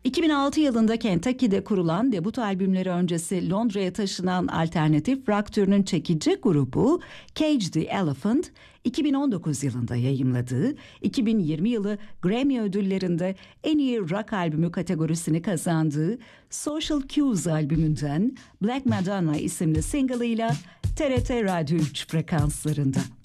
2006 yılında Kentucky'de kurulan, debut albümleri öncesi Londra'ya taşınan alternatif rock türünün çekici grubu Cage the Elephant, 2019 yılında yayımladığı, 2020 yılı Grammy ödüllerinde en iyi rock albümü kategorisini kazandığı Social Cues albümünden Black Madonna isimli single'ıyla TRT Radyo 3 frekanslarında.